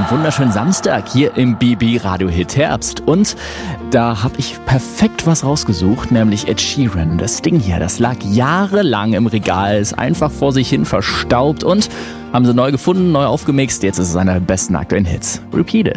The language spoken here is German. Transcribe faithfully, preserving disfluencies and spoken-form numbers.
einen wunderschönen Samstag hier im B B Radio Hit Herbst. Und da habe ich perfekt was rausgesucht, nämlich Ed Sheeran. Das Ding hier, das lag jahrelang im Regal, ist einfach vor sich hin verstaubt und haben sie neu gefunden, neu aufgemixt. Jetzt ist es einer der besten aktuellen Hits. Repeat It.